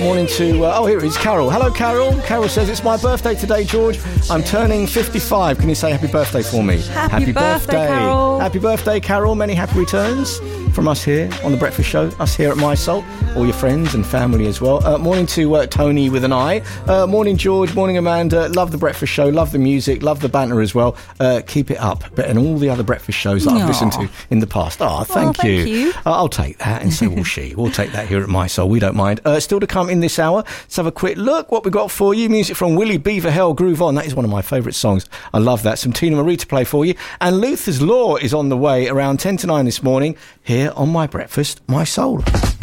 Morning to, here it is, Carol. Hello, Carol. Carol says, it's my birthday today, George. I'm turning 55. Can you say happy birthday for me? Happy birthday, Carol. Happy birthday, Carol. Many happy returns from us here on The Breakfast Show, us here at My Soul, all your friends and family as well. Morning to Tony with an I. Morning, George. Morning, Amanda. Love The Breakfast Show. Love the music. Love the banter as well. Keep it up. Better than all the other breakfast shows that I've listened to in the past. Thank you. I'll take that, and so will she. We'll take that here at My Soul. We don't mind. Still to come in this hour, let's have a quick look what we got for you. Music from Willie Beaverhell, Groove On. That is one of my favourite songs. I love that. Some Tina Marie to play for you. And Luther's Law is on the way around 10 to 9 this morning here on My Breakfast, My Soul.